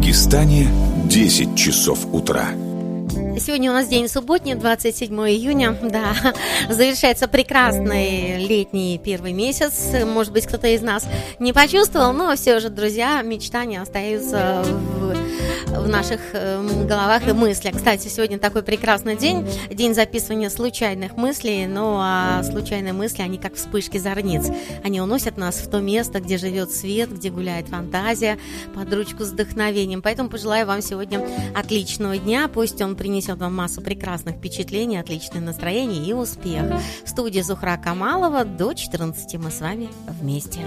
Дагестане 10 часов утра. Сегодня у нас день субботник, 27 июня, да, завершается прекрасный летний первый месяц. Может быть, кто-то из нас не почувствовал, но все же, друзья, мечтания остаются в наших головах и мыслях. Кстати, сегодня такой прекрасный день, день записывания случайных мыслей, а случайные мысли, они как вспышки зорниц. Они уносят нас в то место, где живет свет, где гуляет фантазия, под ручку с вдохновением. Поэтому пожелаю вам сегодня отличного дня, пусть он принесет вам массу прекрасных впечатлений, отличное настроение и успех. В студии Зухра Камалова до 14 мы с вами вместе.